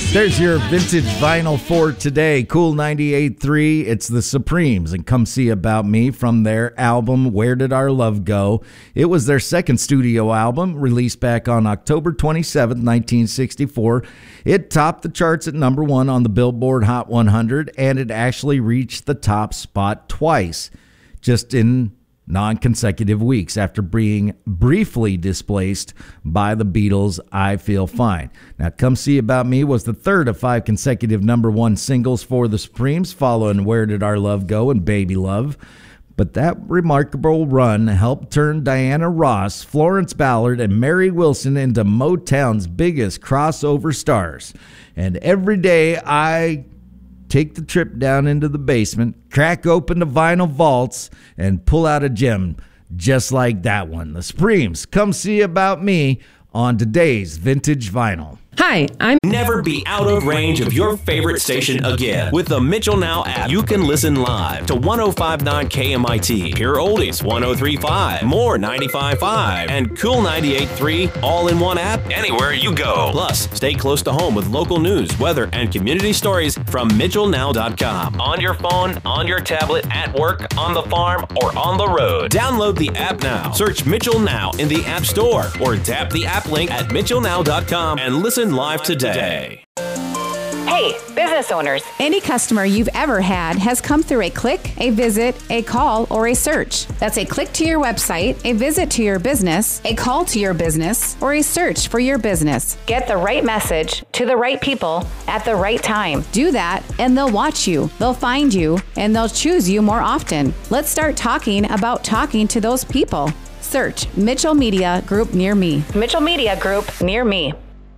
There's your vintage vinyl for today. Cool 98.3. It's the Supremes and Come See About Me from their album Where Did Our Love Go? It was their second studio album, released back on October 27, 1964. It topped the charts at number 1 on the Billboard Hot 100, and it actually reached the top spot twice, just in non-consecutive weeks after being briefly displaced by the Beatles' I Feel Fine. Now, Come See About Me was the third of 5 consecutive number 1 singles for the Supremes, following Where Did Our Love Go and Baby Love. But that remarkable run helped turn Diana Ross, Florence Ballard, and Mary Wilson into Motown's biggest crossover stars. And every day I take the trip down into the basement, crack open the vinyl vaults, and pull out a gem just like that one. The Supremes, Come See About Me on today's Vintage Vinyl. Hi, I'm... Never be out of range of your favorite station again. With the Mitchell Now app, you can listen live to 105.9 KMIT, Pure Oldies 103.5, More 95.5, and Cool 98.3, all in one app anywhere you go. Plus, stay close to home with local news, weather, and community stories from MitchellNow.com. On your phone, on your tablet, at work, on the farm, or on the road. Download the app now. Search Mitchell Now in the App Store or tap the app link at MitchellNow.com and listen live today. Hey, business owners. Any customer you've ever had has come through a click, a visit, a call, or a search. That's a click to your website, a visit to your business, a call to your business, or a search for your business. Get the right message to the right people at the right time. Do that, and they'll watch you, they'll find you, and they'll choose you more often. Let's start talking about talking to those people. Search Mitchell Media Group near me. Mitchell Media Group near me.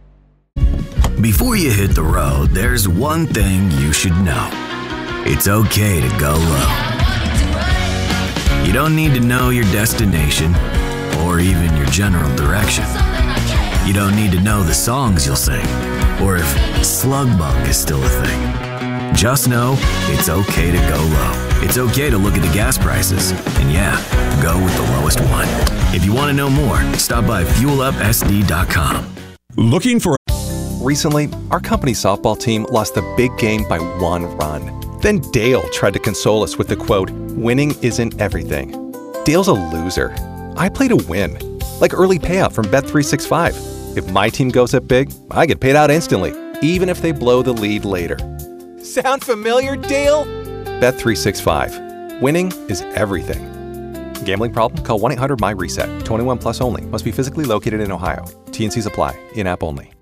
Before you hit the road, there's one thing you should know. It's okay to go low. You don't need to know your destination or even your general direction. You don't need to know the songs you'll sing or if Slugbug is still a thing. Just know it's okay to go low. It's okay to look at the gas prices and go with the lowest one. If you want to know more, stop by fuelupsd.com. Looking for... Recently, our company softball team lost the big game by 1 run. Then Dale tried to console us with the quote, "Winning isn't everything." Dale's a loser. I play to win, like early payout from Bet365. If my team goes up big, I get paid out instantly, even if they blow the lead later. Sound familiar, Dale? Bet365. Winning is everything. Gambling problem? Call 1-800-MY-RESET. 21 plus only. Must be physically located in Ohio. T&Cs apply. In-app only.